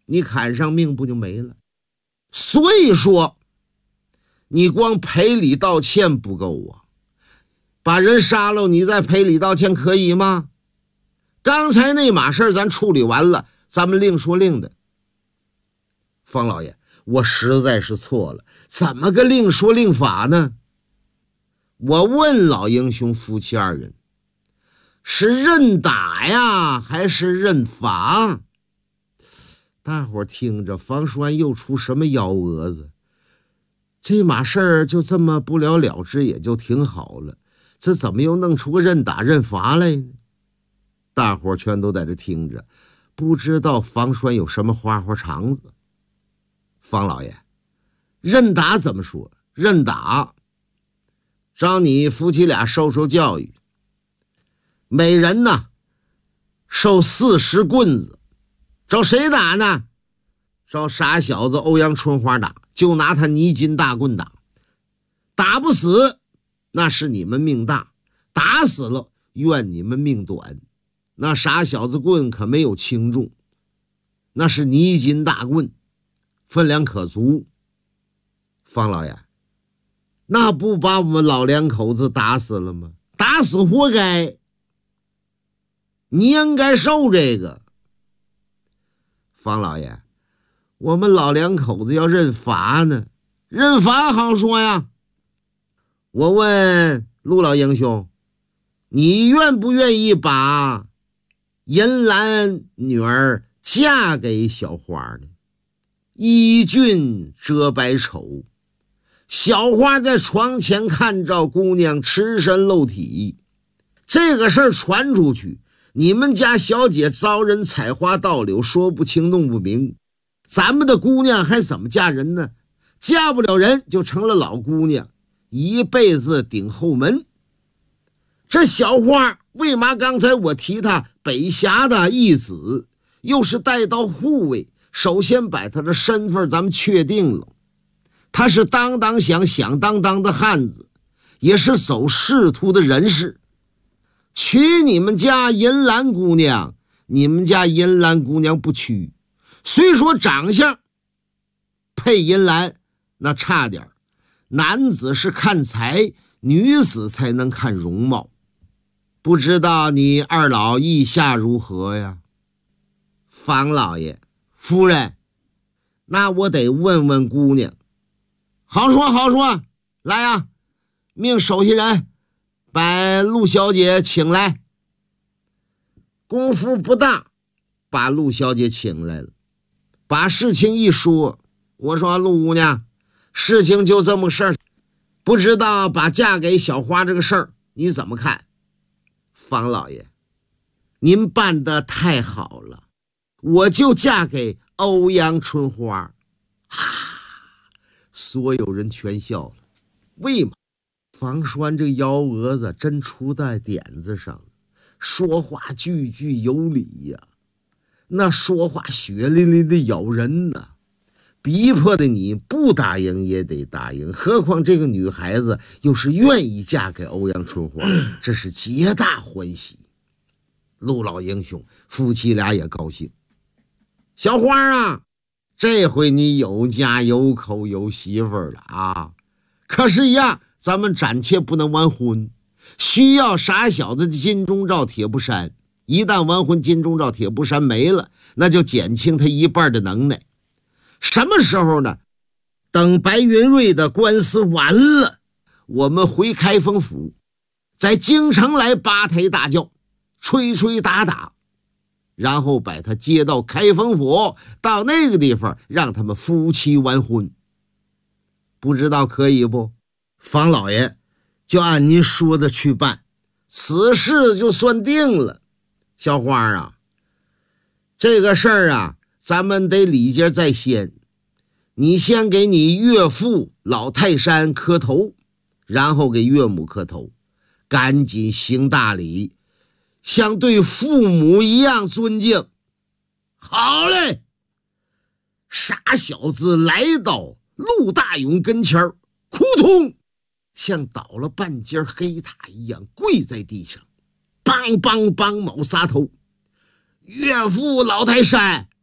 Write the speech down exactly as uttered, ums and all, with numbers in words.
你砍上命不就没了？所以说，你光赔礼道歉不够啊，把人杀了，你再赔礼道歉可以吗？刚才那码事儿咱处理完了，咱们另说另的。方老爷，我实在是错了，怎么个另说另法呢？我问老英雄夫妻二人，是认打呀，还是认罚？大伙儿听着，方栓又出什么幺蛾子？这码事儿就这么不了了之，也就挺好了。这怎么又弄出个认打认罚来呢？大伙儿全都在这听着，不知道方栓有什么花花肠子。方老爷，认打怎么说？认打，让你夫妻俩受受教育，每人呢受四十棍子。找谁打呢？找傻小子欧阳春花打，就拿他泥金大棍打。打不死，那是你们命大；打死了，怨你们命短。那傻小子棍可没有轻重，那是泥金大棍，分量可足。方老爷，那不把我们老两口子打死了吗？打死活该，你应该受这个。方老爷，我们老两口子要认罚呢，认罚好说呀。我问陆老英雄，你愿不愿意把银兰女儿嫁给小花呢？衣俊遮百丑，小花在床前看着姑娘赤身露体，这个事儿传出去，你们家小姐遭人采花盗柳，说不清弄不明，咱们的姑娘还怎么嫁人呢？嫁不了人就成了老姑娘，一辈子顶后门。这小花为嘛刚才我提她北峡的义子，又是带刀护卫，首先把她的身份咱们确定了，她是当当响响当当的汉子，也是走仕途的人士。娶你们家银兰姑娘，你们家银兰姑娘不娶，虽说长相配银兰，那差点，男子是看才，女子才能看容貌。不知道你二老意下如何呀？方老爷，夫人，那我得问问姑娘。好说好说，来呀，命手下人把陆小姐请来。功夫不大，把陆小姐请来了，把事情一说。我说陆姑娘，事情就这么个事儿，不知道把嫁给小花这个事儿你怎么看？方老爷，您办得太好了，我就嫁给欧阳春花。啊，所有人全笑了。为嘛？方栓这幺蛾子真出在点子上，说话句句有理呀，那说话血淋淋的咬人呐，逼迫的你不答应也得答应，何况这个女孩子又是愿意嫁给欧阳春花，这是皆大欢喜。陆老英雄夫妻俩也高兴。小花啊，这回你有家有口有媳妇儿了啊！可是呀，咱们暂且不能完婚，需要傻小子的金钟罩铁布衫。一旦完婚，金钟罩铁布衫没了，那就减轻他一半的能耐。什么时候呢？等白云瑞的官司完了，我们回开封府，在京城来八抬大轿，吹吹打打，然后把他接到开封府，到那个地方让他们夫妻完婚。不知道可以不？方老爷就按您说的去办，此事就算定了。小花啊，这个事儿啊，咱们得礼节在先。你先给你岳父老泰山磕头，然后给岳母磕头，赶紧行大礼，像对父母一样尊敬。好嘞！傻小子来到陆大勇跟前儿，扑通，像倒了半截黑塔一样跪在地上，梆梆梆卯仨头。岳父老泰山，